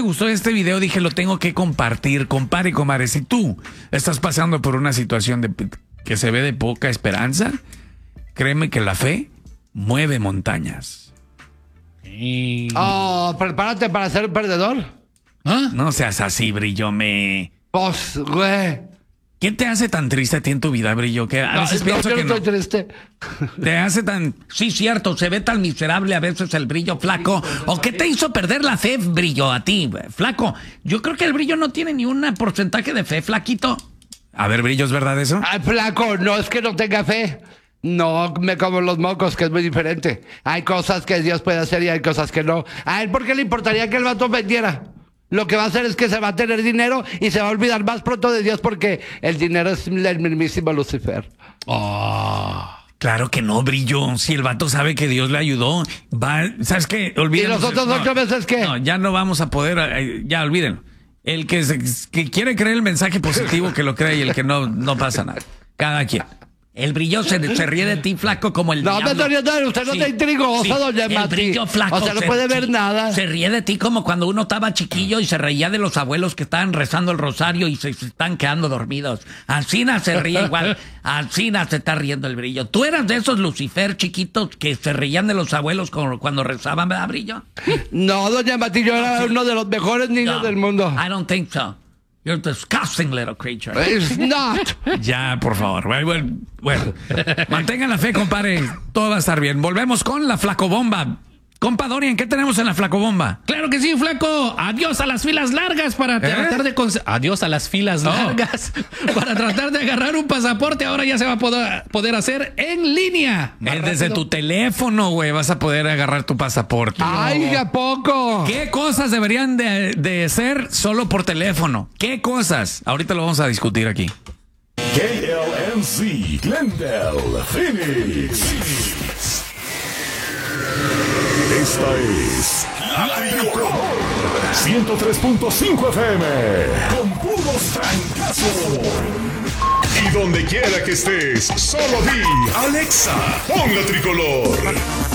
me gustó este video, dije, lo tengo que compartir. Compare y comadre, si tú estás pasando por una situación que se ve de poca esperanza, créeme que la fe mueve montañas. Prepárate para ser un perdedor. No seas así, Brillo, Pues, güey. ¿Qué te hace tan triste a ti en tu vida, Brillo? Que a veces pienso yo que no estoy triste. Te hace tan... Sí, cierto, se ve tan miserable a veces el Brillo, flaco. ¿O qué te hizo perder la fe, Brillo, a ti, flaco? Yo creo que el Brillo no tiene ni un porcentaje de fe, flaquito. A ver, Brillo, ¿es verdad eso? Ay, flaco, no es que no tenga fe. No me como los mocos, que es muy diferente. Hay cosas que Dios puede hacer y hay cosas que no. A él, ¿por qué le importaría que el vato vendiera? Lo que va a hacer es que se va a tener dinero y se va a olvidar más pronto de Dios porque el dinero es el mismísimo Lucifer. Claro que no, Brillo. Si el vato sabe que Dios le ayudó, ¿sabes qué? Olvídenlo. ¿Y los otros 8 meses qué? No, ya no vamos a poder, ya olvídenlo. El que quiere creer el mensaje positivo, que lo cree, y el que no pasa nada. Cada quien. El Brillo se ríe de ti, flaco, como el diablo. No, usted no está intrigoso, doña Mati. El Brillo, flaco. O sea, no puede ver nada. Se ríe de ti como cuando uno estaba chiquillo y se reía de los abuelos que estaban rezando el rosario y se están quedando dormidos. Ancina se ríe igual. Ancina se está riendo el Brillo. ¿Tú eras de esos Lucifer chiquitos que se reían de los abuelos cuando rezaban, verdad, Brillo? No, doña Mati, yo era uno de los mejores niños del mundo. I don't think so. You're a disgusting little creature. It's not. Ya, por favor. Bueno, mantengan la fe, compadre. Todo va a estar bien. Volvemos con la flacobomba. Compa Dorian, ¿qué tenemos en la flacobomba? Claro que sí, flaco. Adiós a las filas largas para tratar de... Adiós a las filas largas para tratar de agarrar un pasaporte. Ahora ya se va a poder hacer en línea. Desde tu teléfono, güey, vas a poder agarrar tu pasaporte. ¡Ay, ¿a poco? ¿Qué cosas deberían de ser solo por teléfono? ¿Qué cosas? Ahorita lo vamos a discutir aquí. KLMC, Glendale, Phoenix. Esta es La Tricolor 103.5 FM con puros trancazos. Y donde quiera que estés, solo di Alexa, pon La Tricolor.